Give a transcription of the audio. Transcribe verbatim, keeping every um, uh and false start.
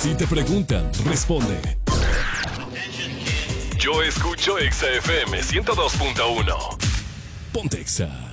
Si te preguntan, responde. Yo escucho Exa F M ciento dos punto uno. Ponte Exa.